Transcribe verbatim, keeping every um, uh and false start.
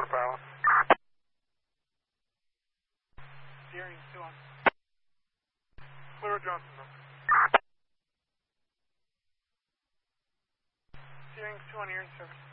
autopilot. Steering two on. Clear Johnson. Steering two on, you're in service.